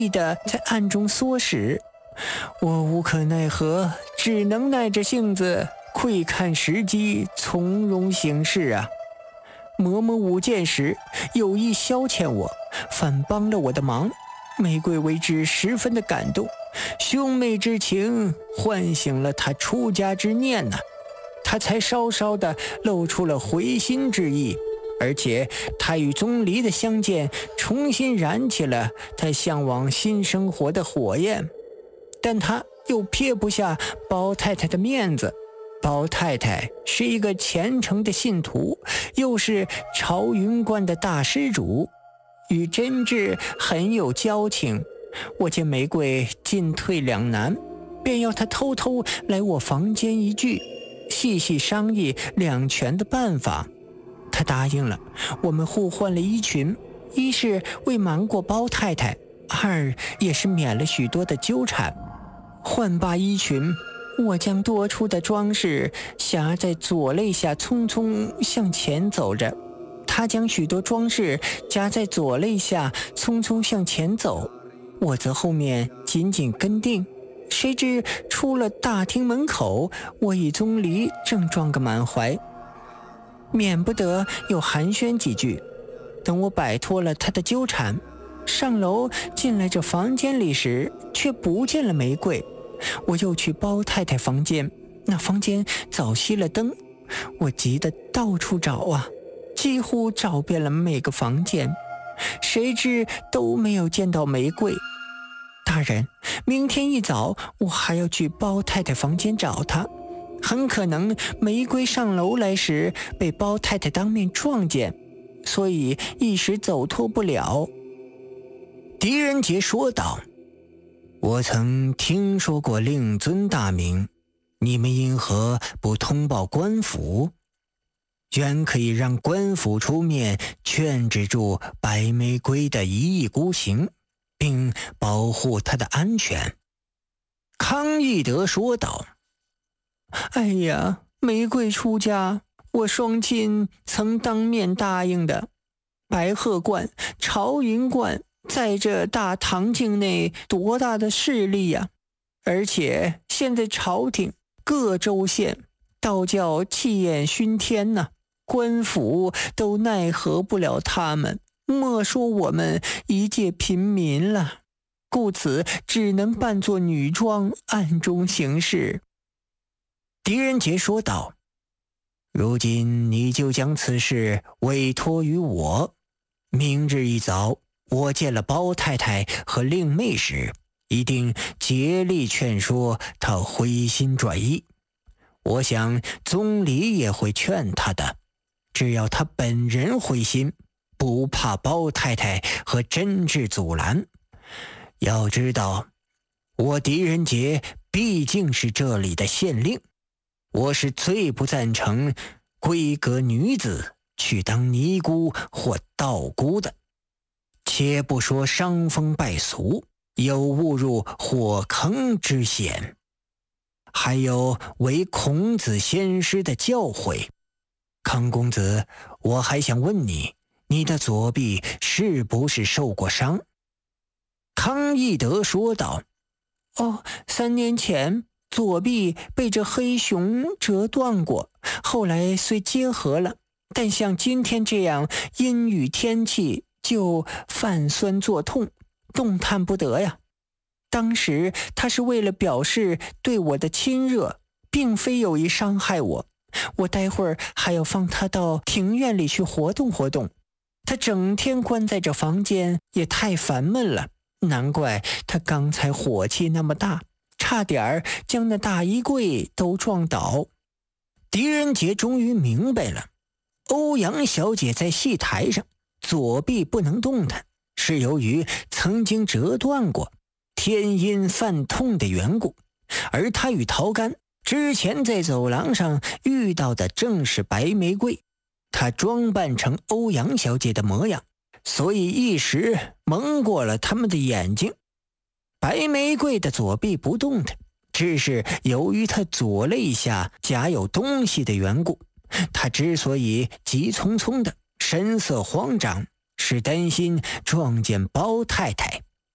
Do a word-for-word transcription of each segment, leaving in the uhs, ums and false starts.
的在暗中唆使。我无可奈何，只能耐着性子，窥看时机，从容行事啊。嬷嬷舞剑时有意消遣我，反帮了我的忙，玫瑰为之十分的感动，兄妹之情唤醒了他出家之念呐、啊，他才稍稍的露出了回心之意，而且他与钟离的相见重新燃起了他向往新生活的火焰，但他又撇不下包太太的面子。包太太是一个虔诚的信徒，又是朝云观的大施主，与真挚很有交情。我见玫瑰进退两难，便要她偷偷来我房间一聚，细细商议两全的办法。她答应了，我们互换了衣裙，一是为瞒过包太太，二也是免了许多的纠缠。换罢衣裙，我将多出的装饰夹在左肋下，匆匆向前走着。他将许多装饰夹在左肋下，匆匆向前走，我则后面紧紧跟定。谁知出了大厅门口，我与钟离正撞个满怀，免不得又寒暄几句。等我摆脱了他的纠缠，上楼进来这房间里时，却不见了玫瑰。我又去包太太房间，那房间早熄了灯，我急得到处找啊，几乎找遍了每个房间，谁知都没有见到玫瑰。大人，明天一早我还要去包太太房间找她，很可能玫瑰上楼来时被包太太当面撞见，所以一时走脱不了。狄仁杰说道：我曾听说过令尊大名，你们因何不通报官府？原可以让官府出面劝止住白玫瑰的一意孤行，并保护她的安全。康义德说道：哎呀，玫瑰出家，我双亲曾当面答应的。白鹤观、朝云观在这大唐境内多大的势力呀、啊！而且现在朝廷各州县道教气焰熏天呐、啊，官府都奈何不了他们，莫说我们一介平民了，故此只能扮作女装，暗中行事。狄仁杰说道：如今你就将此事委托于我，明日一早我见了包太太和令妹时，一定竭力劝说她回心转意。我想宗理也会劝她的，只要她本人回心，不怕包太太和真挚阻拦。要知道，我狄仁杰毕竟是这里的县令，我是最不赞成闺阁女子去当尼姑或道姑的。且不说伤风败俗，有误入火坑之嫌，还有违孔子先师的教诲。康公子，我还想问你，你的左臂是不是受过伤？康义德说道：哦，三年前左臂被这黑熊折断过，后来虽结合了，但像今天这样阴雨天气就泛酸作痛，动弹不得呀。当时他是为了表示对我的亲热，并非有意伤害我。我待会儿还要放他到庭院里去活动活动，他整天关在这房间也太烦闷了，难怪他刚才火气那么大，差点儿将那大衣柜都撞倒。狄仁杰终于明白了，欧阳小姐在戏台上左臂不能动弹，是由于曾经折断过，天阴犯痛的缘故。而他与陶干之前在走廊上遇到的正是白玫瑰，她装扮成欧阳小姐的模样，所以一时蒙过了他们的眼睛。白玫瑰的左臂不动弹，只是由于她左肋下夹有东西的缘故。她之所以急匆匆的神色慌张，是担心撞见包太太，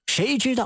谁知道